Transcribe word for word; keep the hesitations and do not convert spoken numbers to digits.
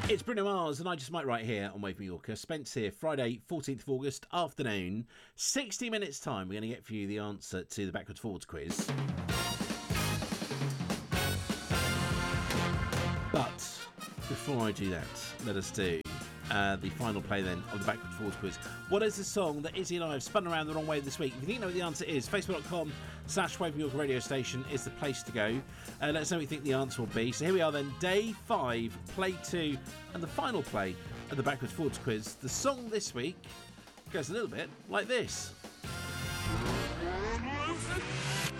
It's Bruno Mars and I Just Might right here on Wave Mallorca. Spence here, Friday, fourteenth of August, afternoon. sixty minutes time, we're going to get for you the answer to the backwards forwards quiz. But before I do that, let us do uh, the final play then of the backwards forwards quiz. What is the song that Izzy and I have spun around the wrong way this week? If you think you know what the answer is, facebook.com slash Wave Mallorca radio station is the place to go. Uh, let us know what you think the answer will be. So here we are then, day five, play two, and the final play of the backwards forwards quiz. The song this week goes a little bit like this.